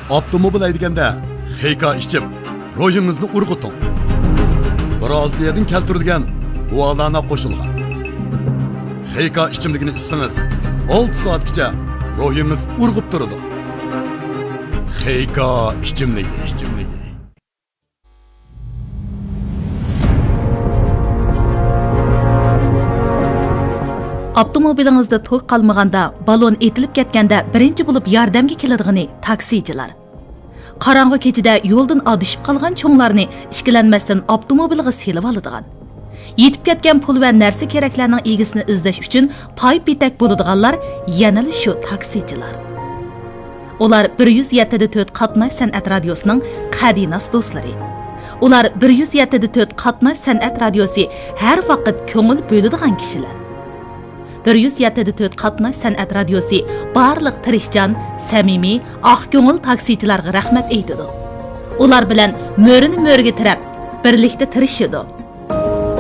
avtomobil haydaganda xeyka ichib, ruhingizni urg'uting. Braziliyadan keltirilgan gualana qo'shilgan. Xeyka ichimligini ichsangiz, 6 soatgacha ruhingiz urg'ib turadi. Xeyka ichimligi. Avtomobilingizda to'q qalmaganda, balon etilib ketganda birinchi bo'lib yordamga keladigan taksichilar. Qarang'i kechida yo'ldan adishib qolgan cho'nglarni ishkilanmasdan avtomobilga selib oladigan. Yetib ketgan pul va narsa keraklarning egisini izlash uchun pay petak bo'ladiganlar yana shu taksichilar. Ular 107.4 qatnash san'at radiosining qadinas do'stlari. Ular 107.4 qatnash san'at radiosi har vaqt ko'ngil bo'ladigan kishilar. 107.4 qatnash san'at radiosi barliq tirishchan, samimiy, oq ko'ngil taksichilarga rahmat aytadi. Ular bilan mo'rini mo'rga tirab, birlikda tirishadi.